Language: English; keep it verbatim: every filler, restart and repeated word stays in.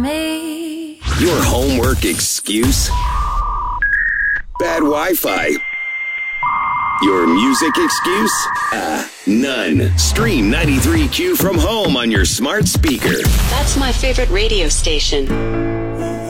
me. Your homework excuse? Bad Wi-Fi. Your music excuse? Ah, none. Stream ninety-three Q from home on your smart speaker. That's my favorite radio station.